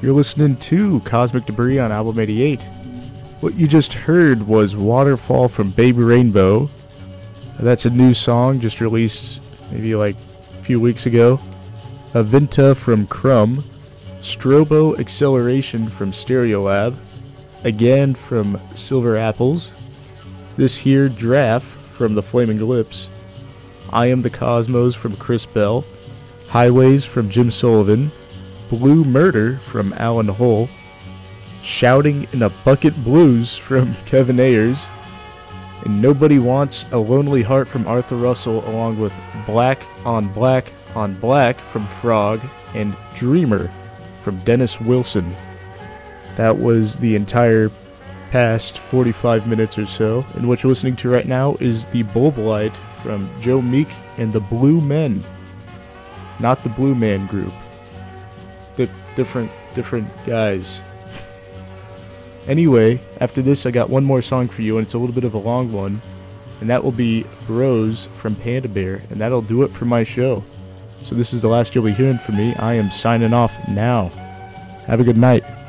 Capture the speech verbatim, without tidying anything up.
You're listening to Cosmic Debris on Album eighty-eight. What you just heard was Waterfall from Baby Rainbow. That's a new song just released maybe like a few weeks ago. Avinta from Crumb. Strobo Acceleration from Stereolab. Again from Silver Apples. This here Draft from The Flaming Lips. I Am the Cosmos from Chris Bell. Highways from Jim Sullivan. Blue Murder from Alan Hull. Shouting in a Bucket Blues from Kevin Ayers. And Nobody Wants a Lonely Heart from Arthur Russell, along with Black on Black on Black from Frog and Dreamer from Dennis Wilson. That was the entire past forty-five minutes or so. And what you're listening to right now is the Bulbulite from Joe Meek and the Blue Men. Not the Blue Man Group. The different, different guys. Anyway, after this I got one more song for you, and it's a little bit of a long one. And that will be Bros from Panda Bear, and that'll do it for my show. So this is the last you'll be hearing from me. I am signing off now. Have a good night.